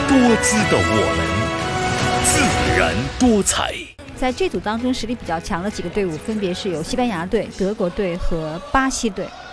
多姿的我们，自然多彩。 在这组当中，实力比较强的几个队伍分别是有西班牙队、德国队和巴西队。